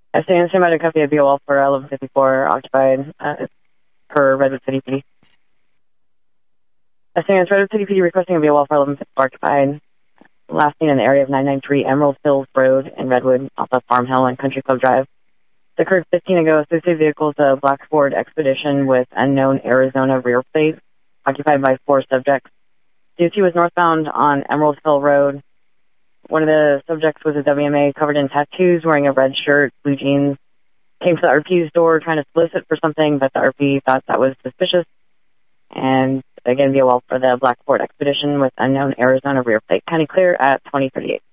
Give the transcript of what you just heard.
I stand by to copy a BOL for 1154 occupied per Redwood City PD. I stand Redwood City PD requesting a BOL for 1154 occupied. Last seen in the area of 993 Emerald Hills Road in Redwood, off of Farm Hill and Country Club Drive. It occurred 15 ago. Associated vehicles, a black Ford Expedition with unknown Arizona rear plate, occupied by 4 subjects. DOT was northbound on Emerald Hill Road. One of the subjects was a WMA covered in tattoos, wearing a red shirt, blue jeans. Came to the RP's door trying to solicit for something, but the RP thought that was suspicious. And again, BOL for the black Ford Expedition with unknown Arizona rear plate. County clear at 2038.